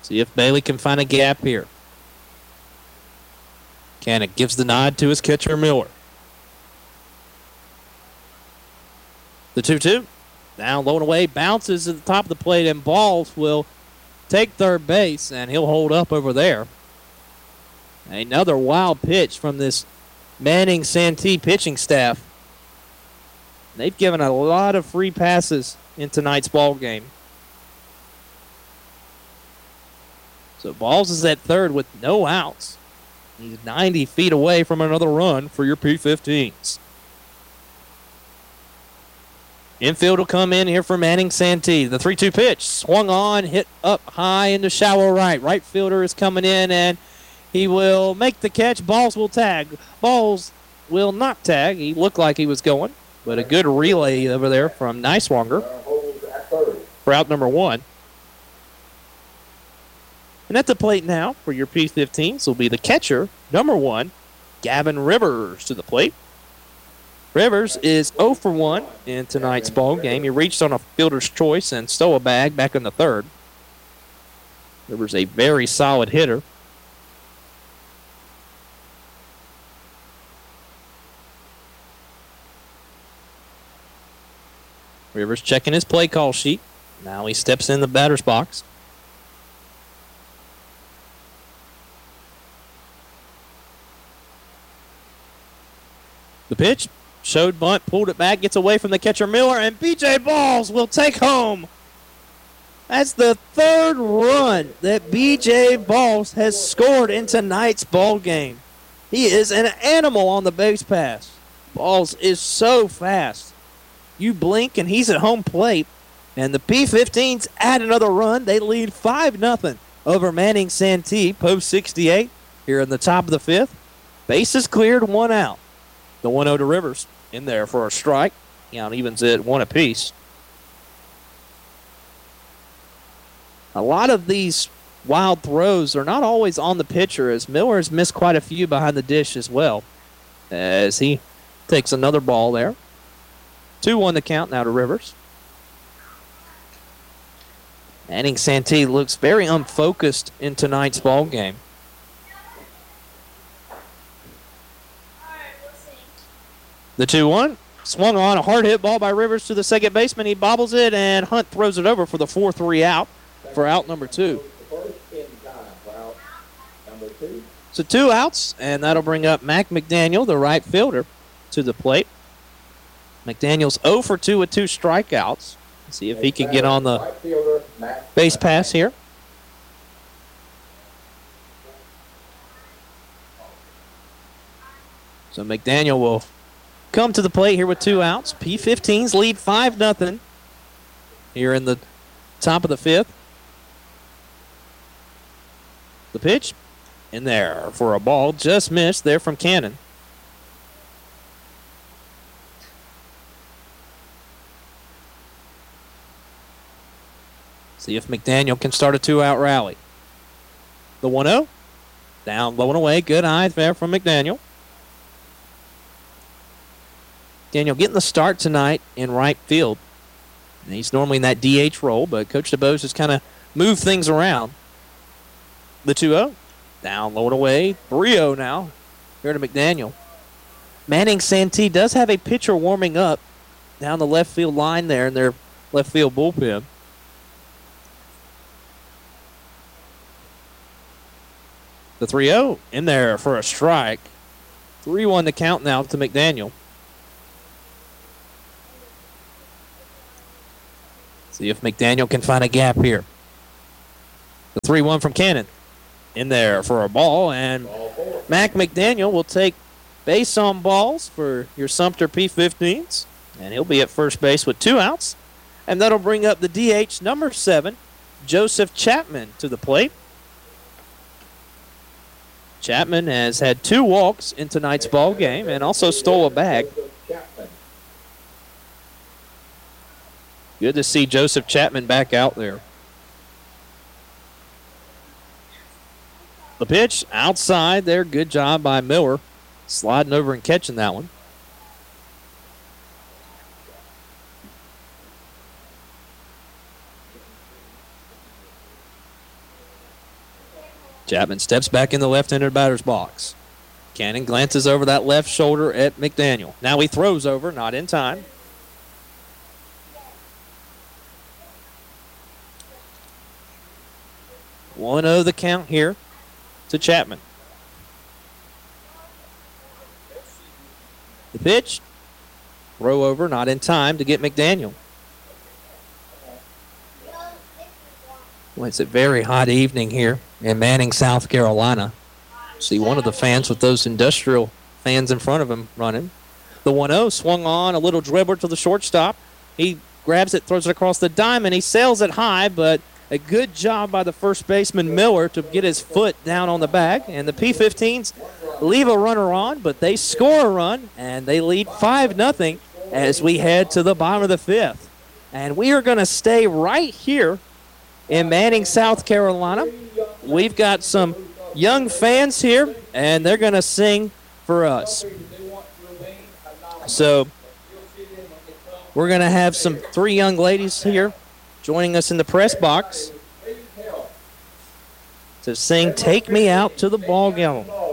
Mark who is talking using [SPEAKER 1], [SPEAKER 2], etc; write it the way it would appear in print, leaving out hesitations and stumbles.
[SPEAKER 1] See if Bailey can find a gap here. Cannon gives the nod to his catcher, Miller. The 2-2. Down low and away. Bounces at the top of the plate, and Balls will take third base, and he'll hold up over there. Another wild pitch from this Manning Santee pitching staff. They've given a lot of free passes in tonight's ball game. So Balls is at third with no outs. He's 90 feet away from another run for your P15s. Infield will come in here for Manning Santee. The 3-2 pitch swung on, hit up high into shallow right. Right fielder is coming in, and he will make the catch. Balls will tag. Balls will not tag. He looked like he was going, but a good relay over there from Niswanger for out number 1. And at the plate now for your P15s will be the catcher, number 1, Gavin Rivers to the plate. Rivers is 0 for 1 in tonight's ball game. He reached on a fielder's choice and stole a bag back in the third. Rivers a very solid hitter. Rivers checking his play call sheet. Now he steps in the batter's box. The pitch. Showed bunt, pulled it back, gets away from the catcher Miller, and B.J. Balls will take home. That's the third run that B.J. Balls has scored in tonight's ball game. He is an animal on the base pass. Balls is so fast. You blink and he's at home plate, and the P15s add another run. They lead 5-0 over Manning Santee, post 68 here in the top of the 5th. Bases cleared, 1 out. The 1-0 to Rivers. In there for a strike. Count evens it 1 apiece. A lot of these wild throws are not always on the pitcher, as Miller has missed quite a few behind the dish as well, as he takes another ball there. 2-1 the count now to Rivers. Manning Santee looks very unfocused in tonight's ball game. The 2-1. Swung on, a hard hit ball by Rivers to the second baseman. He bobbles it, and Hunt throws it over for the 4-3 out for out number 2. So 2 outs, and that'll bring up Mac McDaniel, the right fielder, to the plate. McDaniel's 0 for 2 with 2 strikeouts. Let's see if he can get on the base pass here. So McDaniel will come to the plate here with 2 outs. P15s lead 5-0 here in the top of the 5th. The pitch in there for a ball. Just missed there from Cannon. See if McDaniel can start a 2-out rally. The 1-0. Down low and away. Good eye there from McDaniel. Daniel getting the start tonight in right field. And he's normally in that DH role, but Coach DeBose has kind of moved things around. The 2-0. Down, low and away. 3-0 now. Here to McDaniel. Manning Santee does have a pitcher warming up down the left field line there in their left field bullpen. The 3-0 in there for a strike. 3-1 the count now to McDaniel. See if McDaniel can find a gap here. The 3-1 from Cannon. In there for a ball, and Mac McDaniel will take base on balls for your Sumter P15s, and he'll be at first base with 2 outs. And that'll bring up the DH number 7, Joseph Chapman, to the plate. Chapman has had 2 walks in tonight's ball game and also stole a bag. Good to see Joseph Chapman back out there. The pitch outside there. Good job by Miller. Sliding over and catching that one. Chapman steps back in the left-handed batter's box. Cannon glances over that left shoulder at McDaniel. Now he throws over, not in time. One-0 the count here to Chapman. The pitch, throw over, not in time to get McDaniel. Well, it's a very hot evening here in Manning, South Carolina. See one of the fans with those industrial fans in front of him running. The 1-0 swung on, a little dribbler to the shortstop. He grabs it, throws it across the diamond. He sails it high, but a good job by the first baseman Miller to get his foot down on the bag. And the P-15s leave a runner on, but they score a run, and they lead 5-0 as we head to the bottom of the fifth. And we are going to stay right here in Manning, South Carolina. We've got some young fans here, and they're going to sing for us. So we're going to have three young ladies here joining us in the press box to sing "Take Me Out to the Ball Game."